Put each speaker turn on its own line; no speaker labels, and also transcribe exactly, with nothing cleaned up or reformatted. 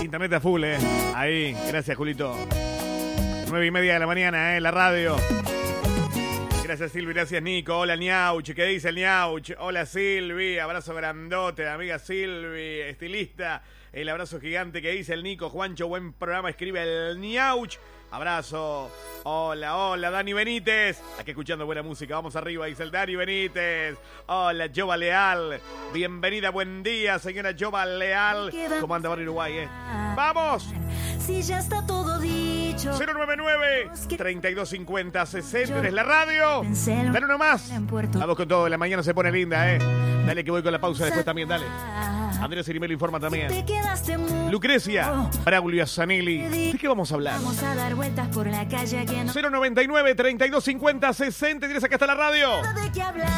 internet a full, eh. Ahí, gracias, Julito. Nueve y media de la mañana, eh, la radio. Gracias, Silvi, gracias, Nico. Hola, Ñauch, ¿qué dice el Ñauch? Hola, Silvi, abrazo grandote, amiga Silvi, estilista. El abrazo gigante que dice el Nico. Juancho, buen programa, escribe el Ñauch. Abrazo. Hola, hola, Dani Benítez. Aquí escuchando buena música. Vamos arriba, dice el Dani Benítez. Hola, Jova Leal. Bienvenida, buen día, señora Jova Leal. ¿Cómo anda Barrio Uruguay, eh? ¡Vamos!
Si ya está todo dicho.
cero nueve nueve, treinta y dos cincuenta, sesenta. Es la radio. Dale uno más. Vamos con todo. La mañana se pone linda, eh. Dale que voy con la pausa después también, dale. Andrés Irimelo informa también. Lucrecia, Braulio Zanelli. ¿De qué vamos a hablar?
Vamos a dar vueltas por la calle que no...
cero noventa y nueve, treinta y dos cincuenta, sesenta. Tienes acá está la radio.
¿De qué hablar?